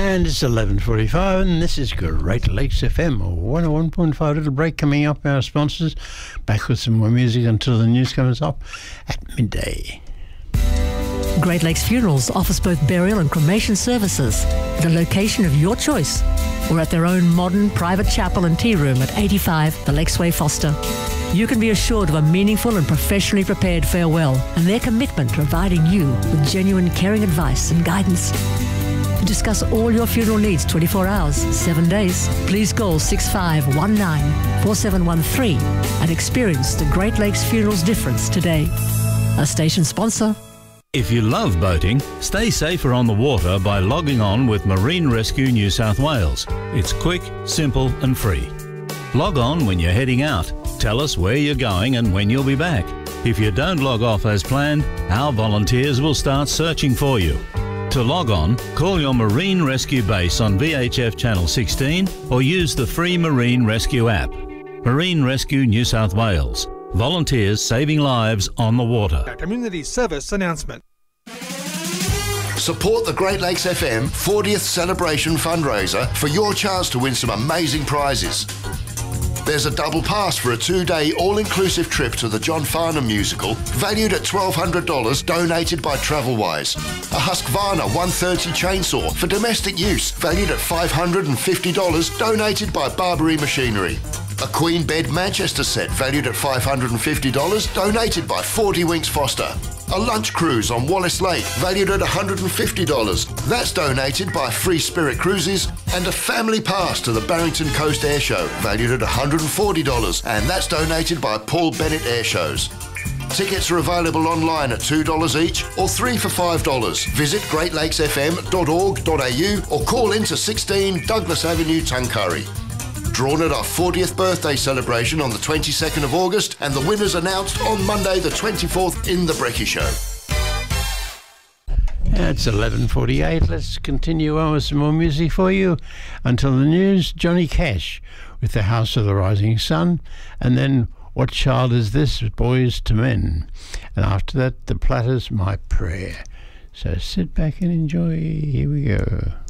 And it's 11:45, and this is Great Lakes FM 101.5. Little break coming up. Our sponsors back with some more music until the news comes up at midday. Great Lakes Funerals offers both burial and cremation services at a location of your choice or at their own modern private chapel and tea room at 85 the Lakesway, Foster. You can be assured of a meaningful and professionally prepared farewell and their commitment to providing you with genuine caring advice and guidance. To discuss all your funeral needs 24 hours, 7 days, please call 6519-4713 and experience the Great Lakes Funerals difference today. A station sponsor. If you love boating, stay safer on the water by logging on with Marine Rescue New South Wales. It's quick, simple and free. Log on when you're heading out. Tell us where you're going and when you'll be back. If you don't log off as planned, our volunteers will start searching for you. To log on, call your Marine Rescue base on VHF Channel 16 or use the free Marine Rescue app. Marine Rescue New South Wales. Volunteers saving lives on the water. A community service announcement. Support the Great Lakes FM 40th Celebration fundraiser for your chance to win some amazing prizes. There's a double pass for a 2-day all-inclusive trip to the John Farnham musical, valued at $1,200, donated by Travelwise. A Husqvarna 130 chainsaw for domestic use, valued at $550, donated by Barbary Machinery. A Queen Bed Manchester set, valued at $550, donated by 40 Winks Foster. A lunch cruise on Wallace Lake, valued at $150. That's donated by Free Spirit Cruises. And a family pass to the Barrington Coast Air Show, valued at $140. And that's donated by Paul Bennett Air Shows. Tickets are available online at $2 each or 3 for $5. Visit greatlakesfm.org.au or call into 16 Douglas Avenue, Tuncurry. Drawn at our 40th birthday celebration on the 22nd of August, and the winners announced on Monday the 24th in the Brekkie Show. It's 11:48. Let's continue on with some more music for you. Until the news, Johnny Cash with The House of the Rising Sun, and then What Child Is This? Boys to Men. And after that, The Platters, My Prayer. So sit back and enjoy. Here we go.